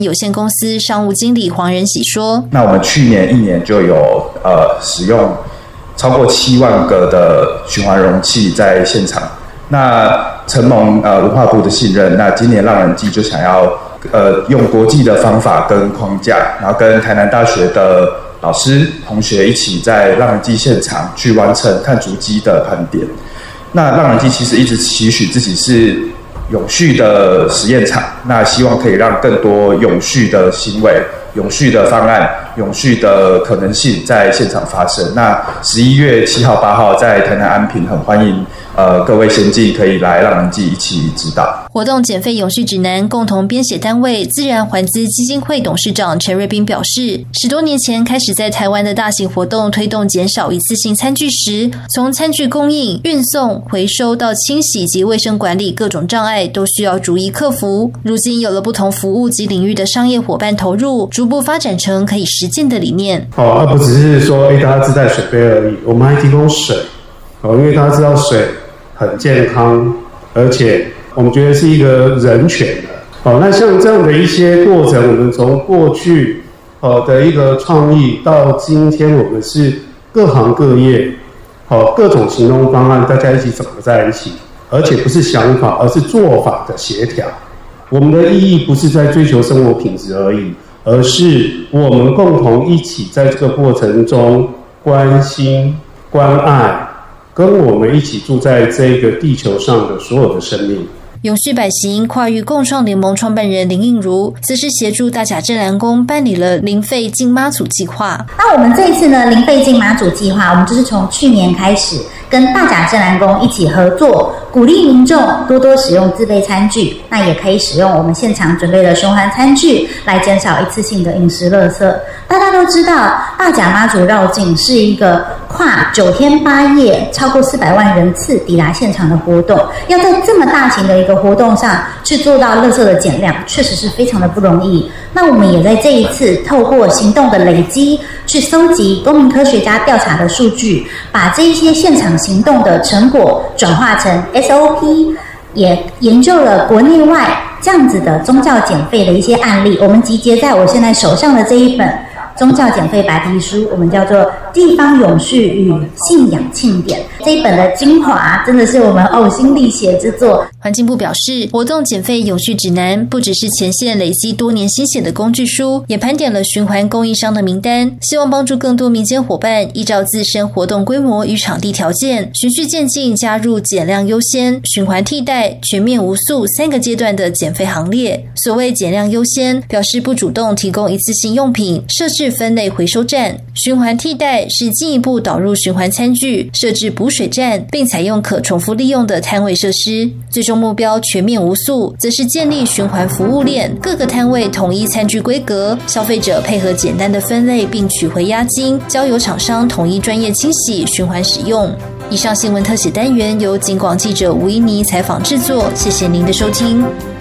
有限公司商务经理黄仁喜说：“ 那我们去年1年就有使用超过7万个的循环容器在现场。那承蒙文化部的信任，那今年浪人祭就想要用国际的方法跟框架，然后跟台南大学的老师同学一起在浪人祭现场去完成碳足迹的盘点。那浪人祭其实一直期许自己是永续的实验场，那希望可以让更多永续的行为、永续的方案、永续的可能性在现场发生。那11月7号、8号在台南安平，很欢迎各位先进可以来浪人祭一起指导。” 活动减废永续指南共同编写单位自然环资基金会董事长陈瑞斌表示，10多年前开始在台湾的大型活动推动减少一次性餐具时，从餐具供应、运送、回收到清洗及卫生管理各种障碍都需要逐一克服。如今有了不同服务及领域的商业伙伴投入，逐步发展成可以实践的理念。 而不只是说大家自带水杯而已，我们还提供水，因为大家知道水很健康，而且我们觉得是一个人权的。那像这样的一些过程，我们从过去的一个创意到今天，我们是各行各业各种行动方案大家一起整合在一起，而且不是想法，而是做法的协调。我们的意义不是在追求生活品质而已，而是我们共同一起在这个过程中关心、关爱，跟我们一起住在这个地球上的所有的生命。 永续百行跨域共创联盟创办人林映如则是协助大甲镇澜宫办理了零废进妈祖计划。 那我们这一次呢，零废进妈祖计划，我们就是从去年开始跟大甲镇澜宫一起合作，鼓励民众多多使用自备餐具，那也可以使用我们现场准备的循环餐具来减少一次性的饮食垃圾。大家都知道，大甲妈祖绕境是一个跨9天8夜超过400万人次抵达现场的活动，要在这么大型的一个活动上去做到垃圾的减量，确实是非常的不容易。那我们也在这一次透过行动的累积，去搜集公民科学家调查的数据，把这一些现场行动的成果转化成 SOP， 也研究了国内外这样子的宗教减废的一些案例，我们集结在我现在手上的这一本宗教减废白皮书，我们叫做《地方永续与信仰庆典》。这一本的精华真的是我们呕心沥血之作。 环境部表示，活动减废永续指南不只是前线累积多年心血的工具书，也盘点了循环供应商的名单，希望帮助更多民间伙伴依照自身活动规模与场地条件，循序渐进加入减量优先、循环替代、全面无塑3个阶段的减废行列。所谓减量优先，表示不主动提供一次性用品，设置分类回收站；循环替代是进一步导入循环餐具，设置补水站，并采用可重复利用的摊位设施。最终目标全面无塑，则是建立循环服务链，各个摊位统一餐具规格，消费者配合简单的分类并取回押金，交由厂商统一专业清洗循环使用。以上新闻特写单元由警广记者吴依妮采访制作，谢谢您的收听。